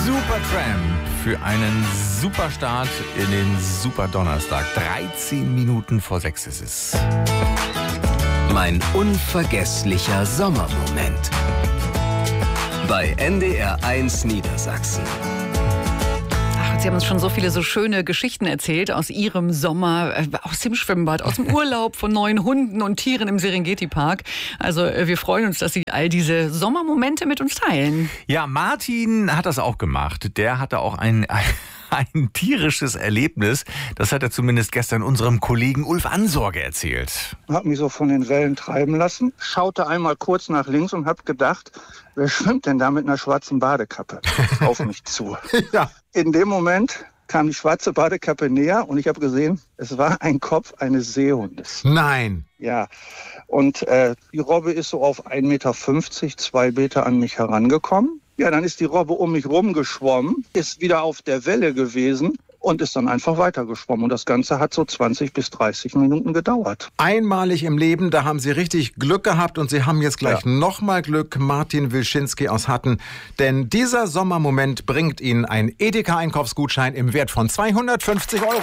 Supertramp für einen super Start in den Super Donnerstag. 13 Minuten vor 6 ist es. Mein unvergesslicher Sommermoment. Bei NDR 1 Niedersachsen. Sie haben uns schon so viele so schöne Geschichten erzählt aus Ihrem Sommer, aus dem Schwimmbad, aus dem Urlaub von neuen Hunden und Tieren im Serengeti-Park. Also wir freuen uns, dass Sie all diese Sommermomente mit uns teilen. Ja, Martin hat das auch gemacht. Der hatte auch ein tierisches Erlebnis. Das hat er zumindest gestern unserem Kollegen Ulf Ansorge erzählt. Ich habe mich so von den Wellen treiben lassen, schaute einmal kurz nach links und habe gedacht, wer schwimmt denn da mit einer schwarzen Badekappe auf mich zu? Ja. In dem Moment kam die schwarze Badekappe näher und ich habe gesehen, es war ein Kopf eines Seehundes. Nein. Ja, und die Robbe ist so auf 1,50 Meter, 2 Meter an mich herangekommen. Ja, dann ist die Robbe um mich rumgeschwommen, ist wieder auf der Welle gewesen und ist dann einfach weitergeschwommen. Und das Ganze hat so 20 bis 30 Minuten gedauert. Einmalig im Leben, da haben Sie richtig Glück gehabt und Sie haben jetzt gleich nochmal Glück, Martin Wilczynski aus Hatten. Denn dieser Sommermoment bringt Ihnen einen Edeka-Einkaufsgutschein im Wert von 250 €.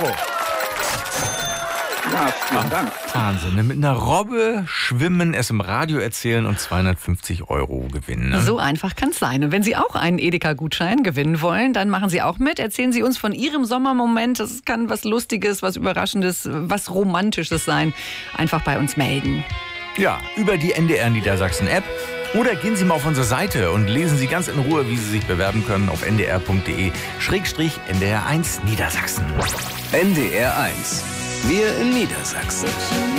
Ja, vielen Dank. Wahnsinn, ne? Mit einer Robbe schwimmen, es im Radio erzählen und 250 € gewinnen. Ne? So einfach kann es sein. Und wenn Sie auch einen Edeka-Gutschein gewinnen wollen, dann machen Sie auch mit. Erzählen Sie uns von Ihrem Sommermoment. Das kann was Lustiges, was Überraschendes, was Romantisches sein. Einfach bei uns melden. Ja, über die NDR Niedersachsen-App. Oder gehen Sie mal auf unsere Seite und lesen Sie ganz in Ruhe, wie Sie sich bewerben können auf ndr.de/NDR1 Niedersachsen. NDR 1. Wir in Niedersachsen.